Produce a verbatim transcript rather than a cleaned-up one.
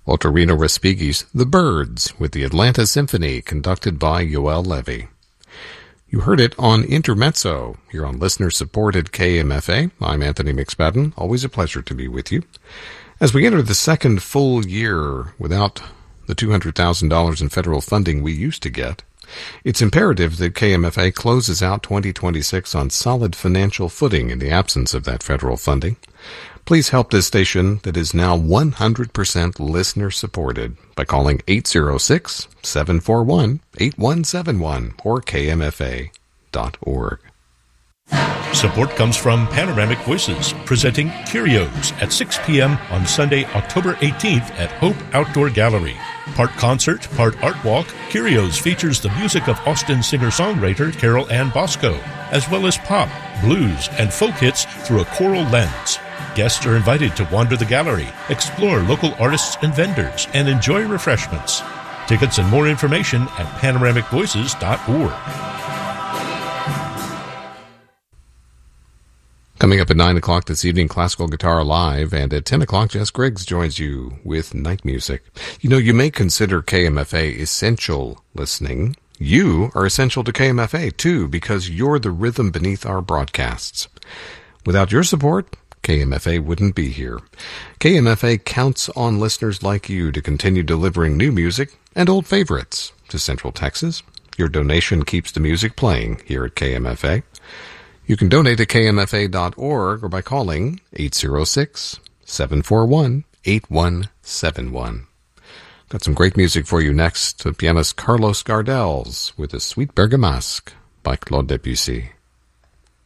Otorino Respighi's The Birds with the Atlanta Symphony, conducted by Yoel Levy. You heard it on Intermezzo, here on listener-supported K M F A. I'm Anthony McSpadden. Always a pleasure to be with you. As we enter the second full year without the two hundred thousand dollars in federal funding we used to get, it's imperative that K M F A closes out twenty twenty-six on solid financial footing in the absence of that federal funding. Please help this station that is now one hundred percent listener-supported by calling eight oh six, seven four one, eight one seven one or K M F A dot org. Support comes from Panoramic Voices, presenting Curios at six p.m. on Sunday, October eighteenth at Hope Outdoor Gallery. Part concert, part art walk, Curios features the music of Austin singer-songwriter Carol Ann Bosco, as well as pop, blues, and folk hits through a choral lens. Guests are invited to wander the gallery, explore local artists and vendors, and enjoy refreshments. Tickets and more information at panoramic voices dot org. Coming up at nine o'clock this evening, Classical Guitar Live, and at ten o'clock, Jess Griggs joins you with Night Music. You know, you may consider K M F A essential listening. You are essential to K M F A, too, because you're the rhythm beneath our broadcasts. Without your support, K M F A wouldn't be here. K M F A counts on listeners like you to continue delivering new music and old favorites to Central Texas. Your donation keeps the music playing here at K M F A. You can donate at K M F A dot org or by calling eight oh six, seven four one, eight one seven one. Got some great music for you next. Pianist Carlos Gardels with a Sweet Bergamasque by Claude Debussy.